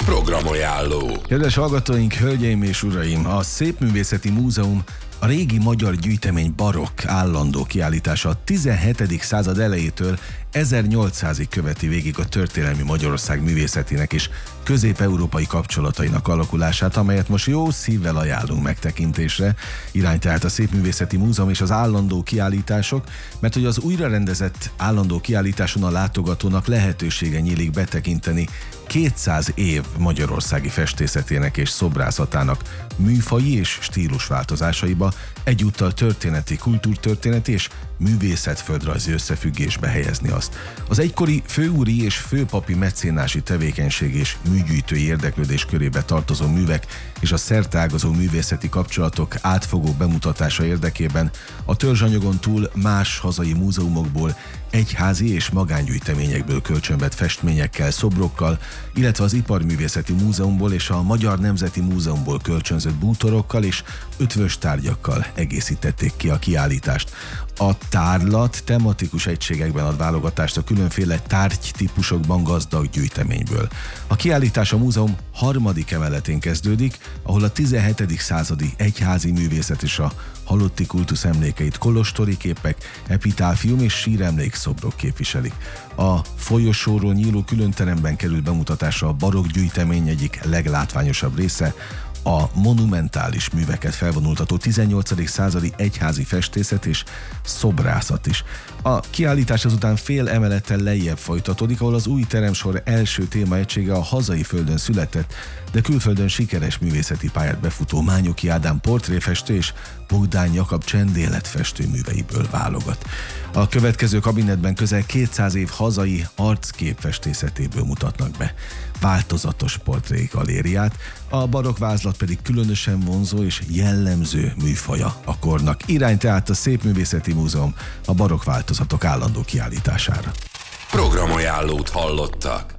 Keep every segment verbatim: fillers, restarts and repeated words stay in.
Programajánló. Kedves hallgatóink, hölgyeim és uraim! A Szépművészeti Múzeum a régi magyar gyűjtemény barokk állandó kiállítása a tizenhetedik század elejétől ezernyolcszázig követi végig a történelmi Magyarország művészetének és közép-európai kapcsolatainak alakulását, amelyet most jó szívvel ajánlunk megtekintésre. Irány tehát a Szépművészeti Múzeum és az állandó kiállítások, mert hogy az újrarendezett állandó kiállításon a látogatónak lehetősége nyílik betekinteni kétszáz év magyarországi festészetének és szobrászatának műfaji és stílusváltozásaiba, egyúttal történeti, kultúrtörténeti és művészetföldrajzi összefüggésbe helyezni azt. Az egykori főúri és főpapi mecénási tevékenység és műgyűjtői érdeklődés körébe tartozó művek és a szerteágazó művészeti kapcsolatok átfogó bemutatása érdekében a törzsanyagon túl más hazai múzeumokból, egyházi és magángyűjteményekből kölcsönvett festményekkel, szobrokkal, illetve az Iparművészeti Múzeumból és a Magyar Nemzeti Múzeumból kölcsönzött bútorokkal és ötvös tárgyakkal egészítették ki a kiállítást. A tárlat tematikus egységekben ad válogatást a különféle tárgytípusokban gazdag gyűjteményből. A kiállítás a múzeum harmadik emeletén kezdődik, ahol a tizenhetedik századi egyházi művészet és a halotti kultusz emlékeit kolostori képek, epitáfium és síremlékszobrok képviselik. A folyosóról nyíló különteremben kerül bemutatásra a barokk gyűjtemény egyik leglátványosabb része, a monumentális műveket felvonultató tizennyolcadik századi egyházi festészet és szobrászat is. A kiállítás azután fél emelettel lejjebb folytatódik, ahol az új teremsor első témaegysége a hazai földön született, de külföldön sikeres művészeti pályát befutó Mányoki Ádám portréfestő és Bogdán Jakab csendéletfestő műveiből válogat. A következő kabinetben közel kétszáz év hazai arcképfestészetéből mutatnak be változatos portrégalériát, a barokk vázlat pedig különösen vonzó és jellemző műfaja a kornak. Irány tehát a Szépművészeti Múzeum a barokk változatok állandó kiállítására. Programajánlót hallottak.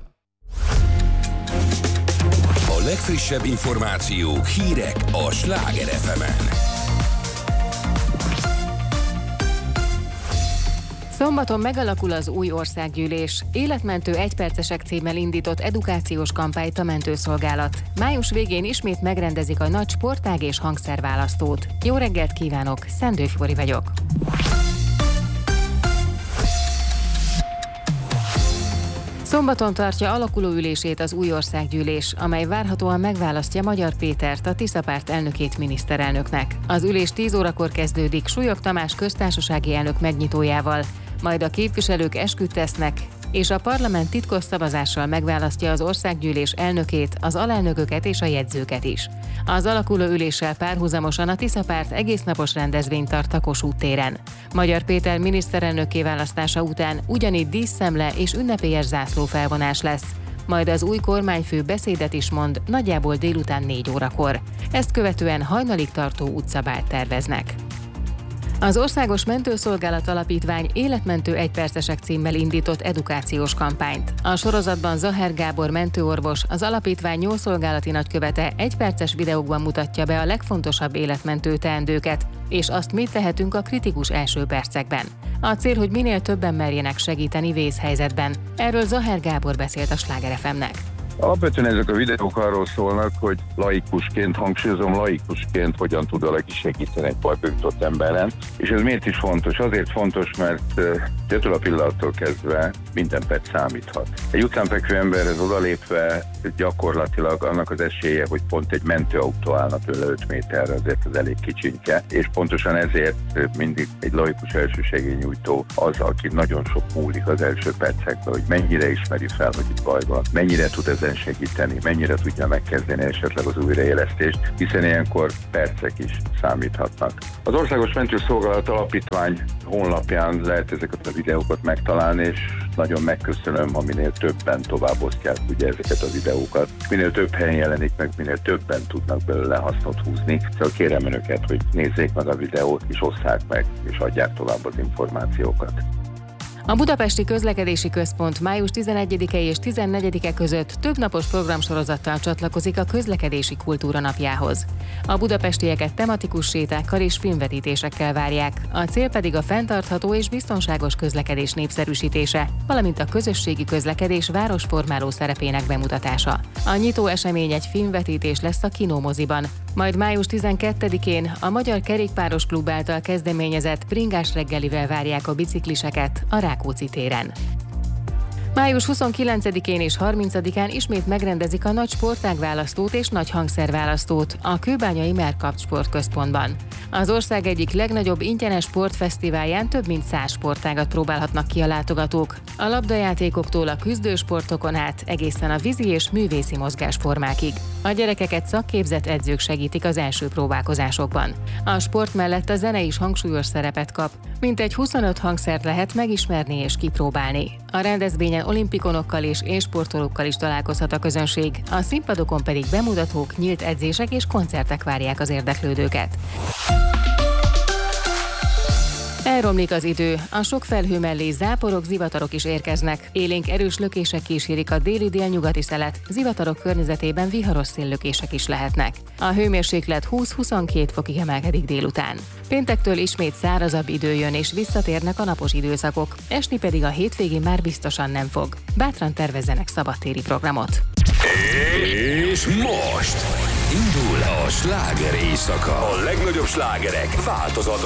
A legfrissebb információk, hírek a Sláger ef emen. Szombaton megalakul az új országgyűlés. Életmentő egypercesek címmel indított edukációs kampányt a mentőszolgálat. Május végén ismét megrendezik a nagy sportág és hangszerválasztót. Jó reggelt kívánok, Szendő Fibori vagyok. Szombaton tartja alakuló ülését az új országgyűlés, amely várhatóan megválasztja Magyar Pétert, a Tisza Párt elnökét miniszterelnöknek. Az ülés tíz órakor kezdődik Súlyog Tamás köztársasági elnök megnyitójával, majd a képviselők esküt tesznek, és a parlament titkos szavazással megválasztja az országgyűlés elnökét, az alelnököket és a jegyzőket is. Az alakuló üléssel párhuzamosan a Tisza Párt egésznapos rendezvényt tart a Kossuth téren. Magyar Péter miniszterelnökké választása után ugyanígy díszszemle és ünnepélyes zászlófelvonás lesz. Majd az új kormányfő beszédet is mond nagyjából délután négy órakor. Ezt követően hajnalig tartó utcabált terveznek. Az Országos Mentőszolgálat Alapítvány életmentő egypercesek címmel indított edukációs kampányt. A sorozatban Zaher Gábor mentőorvos, az alapítvány nyolc szolgálati nagykövete egyperces videókban mutatja be a legfontosabb életmentő teendőket, és azt mit tehetünk a kritikus első percekben. A cél, hogy minél többen merjenek segíteni vészhelyzetben. Erről Zaher Gábor beszélt a Sláger ef emnek. Alapvetően ezek a videók arról szólnak, hogy laikusként, hangsúlyozom, laikusként hogyan tud valaki segíteni egy bajba jutott emberen. És ez miért is fontos? Azért fontos, mert ettől a pillanattól kezdve minden perc számíthat. Egy utcán fekvő emberhez odalépve gyakorlatilag annak az esélye, hogy pont egy mentőautó állna tőle öt méterre, azért az elég kicsinke, és pontosan ezért mindig egy laikus elsősegélynyújtó az, aki nagyon sok múlik az első percekben, hogy mennyire ismeri fel, hogy itt baj van, mennyire tud ezen segíteni, mennyire tudja megkezdeni esetleg az újraélesztést, hiszen ilyenkor percek is számíthatnak. Az Országos Mentőszolgálat Alapítvány honlapján lehet ezeket a videókat megtalálni, és nagyon megköszönöm, ha minél többen továbbosztják ugye ezeket a videókat. Minél több helyen jelenik meg, minél többen tudnak belőle hasznot húzni. Szóval kérem önöket, hogy nézzék meg a videót, és osszák meg, és adják tovább az információkat. A Budapesti Közlekedési Központ május tizenegyedike és tizennegyedike között többnapos programsorozattal csatlakozik a közlekedési kultúra napjához. A budapestieket tematikus sétákkal és filmvetítésekkel várják, a cél pedig a fenntartható és biztonságos közlekedés népszerűsítése, valamint a közösségi közlekedés városformáló szerepének bemutatása. A nyitó esemény egy filmvetítés lesz a Kinomoziban. Majd május tizenkettedikén a Magyar Kerékpáros Klub által kezdeményezett bringás reggelivel várják a bicikliseket a Rákóczi téren. május huszonkilencedikén és harmincadikán ismét megrendezik a nagy sportágválasztót és nagy hangszerválasztót a Kőbányai Merkapt Sportközpontban. Az ország egyik legnagyobb ingyenes sportfesztiválján több mint száz sportágat próbálhatnak ki a látogatók. A labdajátékoktól a küzdősportokon át egészen a vízi és művészi mozgásformákig. A gyerekeket szakképzett edzők segítik az első próbálkozásokban. A sport mellett a zene is hangsúlyos szerepet kap. Mintegy huszonöt hangszert lehet megismerni és kipróbálni. A rendezvényen olimpikonokkal és élsportolókkal is találkozhat a közönség, a színpadokon pedig bemutatók, nyílt edzések és koncertek várják az érdeklődőket. Elromlik az idő, a sok felhő mellé záporok, zivatarok is érkeznek. Élénk erős lökések kísérik a déli-délnyugati szelet, zivatarok környezetében viharos széllökések is lehetnek. A hőmérséklet húsz-huszonkét fokig emelkedik délután. Péntektől ismét szárazabb idő jön és visszatérnek a napos időszakok, esni pedig a hétvégén már biztosan nem fog. Bátran tervezzenek szabadtéri programot. És most indul a sláger éjszaka. A legnagyobb slágerek változatos